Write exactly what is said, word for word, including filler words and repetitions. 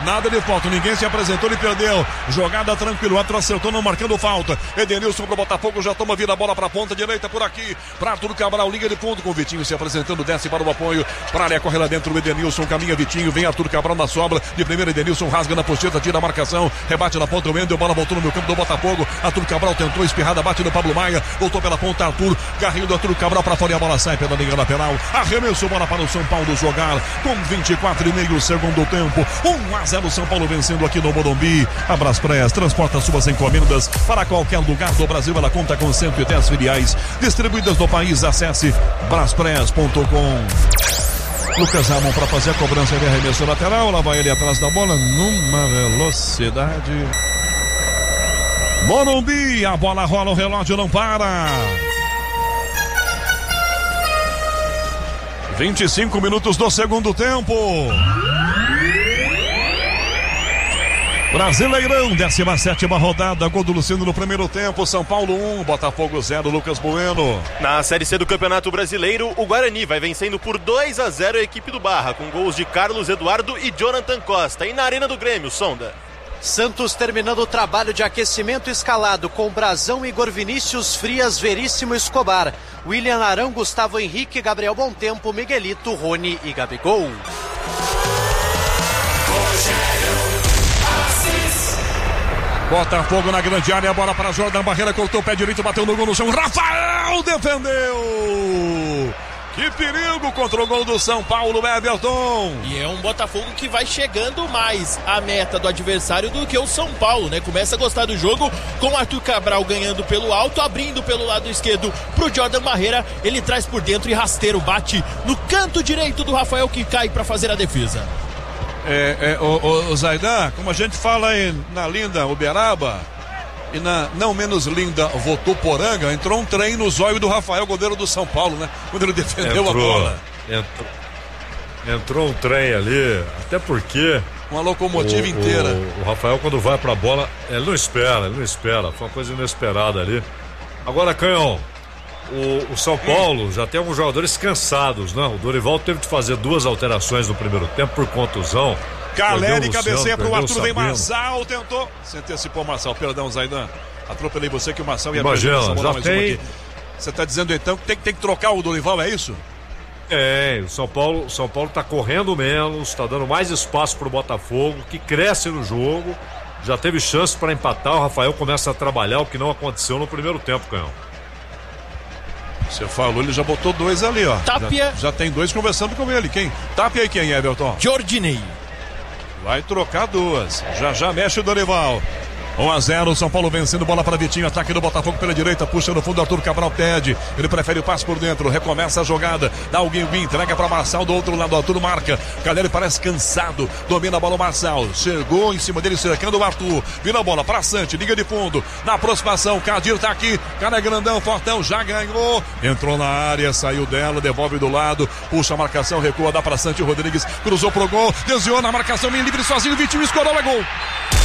nada de falta, ninguém se apresentou, ele perdeu. Jogada tranquilo, o Arthur acertou, não marcando falta. Edenilson pro Botafogo, já toma vira a bola pra ponta direita por aqui. Pra Arthur Cabral, liga de fundo com o Vitinho se apresentando, desce para o apoio. Pra área, corre lá dentro o Edenilson, caminha Vitinho, vem Arthur Cabral na sobra. De primeira, Edenilson rasga na pocheta, tira a marcação, rebate na ponta o Wendel, bola voltou no meio campo do Botafogo. Arthur Cabral tentou, espirrada, bate no Pablo Maia, voltou pela ponta Arthur, carrinho do Arthur Cabral pra fora e a bola sai pela linha lateral. Arremessou bola para o São Paulo jogar com vinte e quatro e meio segundo tempo. um a zero São Paulo vencendo aqui no Morumbi. A Braspress transporta suas encomendas para qualquer lugar do Brasil. Ela conta com cento e dez filiais distribuídas no país. Acesse braspress ponto com. Lucas Ramon para fazer a cobrança de arremesso lateral. Lá vai ele atrás da bola numa velocidade. Morumbi, a bola rola, o relógio não para. vinte e cinco minutos do segundo tempo. Brasileirão, décima sétima rodada, gol do Luciano no primeiro tempo, São Paulo um, Botafogo zero, Lucas Bueno. Na Série C do Campeonato Brasileiro, o Guarani vai vencendo por dois a zero a equipe do Barra, com gols de Carlos Eduardo e Jonathan Costa. E na Arena do Grêmio, Sonda. Santos terminando o trabalho de aquecimento escalado com Brazão, Igor Vinícius, Frias, Veríssimo, Escobar, William Arão, Gustavo Henrique, Gabriel Bontempo, Miguelito, Rony e Gabigol. Botafogo na grande área, a bola para Jordan Barreira, cortou o pé direito, bateu no gol no chão, Rafael defendeu! Que perigo contra o gol do São Paulo, Everton. E é um Botafogo que vai chegando mais à meta do adversário do que o São Paulo, né? Começa a gostar do jogo com o Arthur Cabral ganhando pelo alto, abrindo pelo lado esquerdo pro Jordan Barreira. Ele traz por dentro e rasteiro bate no canto direito do Rafael, que cai para fazer a defesa. É, é, o, o, o Zaidan, como a gente fala aí na linda Uberaba e na não menos linda Votuporanga, entrou um trem no zóio do Rafael, goleiro do São Paulo, né? Quando ele defendeu entrou, a bola. Entrou, entrou um trem ali, até porque uma locomotiva o, inteira. O, o Rafael, quando vai pra bola, ele não espera, ele não espera. Foi uma coisa inesperada ali. Agora, Canhão, o, o São Paulo hum. já tem alguns jogadores cansados, né? O Dorival teve de fazer duas alterações no primeiro tempo por contusão. Caleri cabeceia pro Arthur, vem Marçal, tentou. Você antecipou Marçal, perdão, Zaidan. Atropelei você que o Marçal ia Imagina, já mais tem. Você tá dizendo então que tem, tem que trocar o Dorival, é isso? É, o São Paulo, São Paulo tá correndo menos, tá dando mais espaço pro Botafogo, que cresce no jogo. Já teve chance para empatar, o Rafael começa a trabalhar, o que não aconteceu no primeiro tempo, Canhão. Você falou, ele já botou dois ali, ó. Tapia. Já, já tem dois conversando com ele. Quem? Tapia e quem, Everton? Jordinei. Vai trocar duas. Já já mexe o Dorival. um a zero, São Paulo vencendo, bola para Vitinho, ataque do Botafogo pela direita, puxa no fundo, Arthur Cabral pede, ele prefere o passe por dentro, recomeça a jogada, dá o guinho, entrega para Marçal, do outro lado, Arthur marca, Caleri parece cansado, domina a bola o Marçal, chegou em cima dele, cercando o Arthur, vira a bola para Sante, liga de fundo, na aproximação, Cadir tá aqui, cara é grandão, fortão, já ganhou, entrou na área, saiu dela, devolve do lado, puxa a marcação, recua, dá para Sante, Rodrigues, cruzou pro gol, desviou na marcação, meio livre sozinho, Vitinho escorou, é gol.